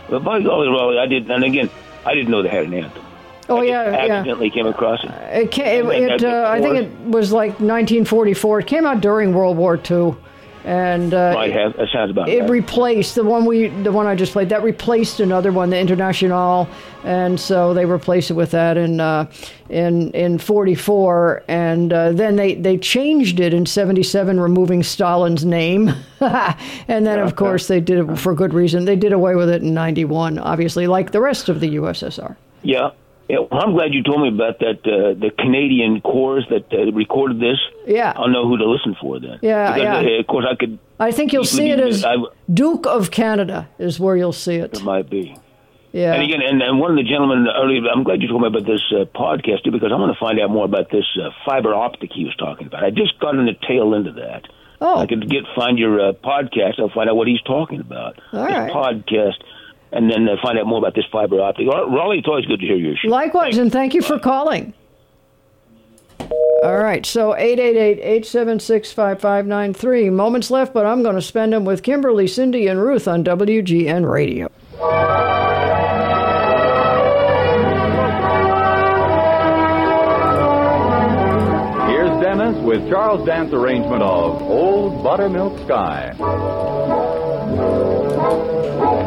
But by golly, Raleigh, I didn't know they had an anthem. Oh, I just accidentally came across it. I think it was like 1944. It came out during World War II. And might have. That sounds about it right. replaced the one I just played. That replaced another one, the Internationale, and so they replaced it with that in 44. And then they changed it in 77, removing Stalin's name. And then of course they did it for good reason. They did away with it in 91, obviously, like the rest of the USSR. Yeah. Yeah, well, I'm glad you told me about that. The Canadian chorus that recorded this. Yeah, I'll know who to listen for then. Yeah, because, yeah. Of course, I could. I think you'll see it as Duke of Canada is where you'll see it. It might be. Yeah. And again, and one of the gentlemen earlier, I'm glad you told me about this podcast too, because I want to find out more about this fiber optic he was talking about. I just got on the tail end of that. Oh. I could find your podcast. I'll find out what he's talking about. All this right. podcast. And then find out more about this fiber optic. Raleigh, it's always good to hear your show. Likewise, and thank you for calling. All right, so 888-876-5593. Moments left, but I'm going to spend them with Kimberly, Cindy, and Ruth on WGN Radio. Here's Dennis with Charles Dance arrangement of Old Buttermilk Sky.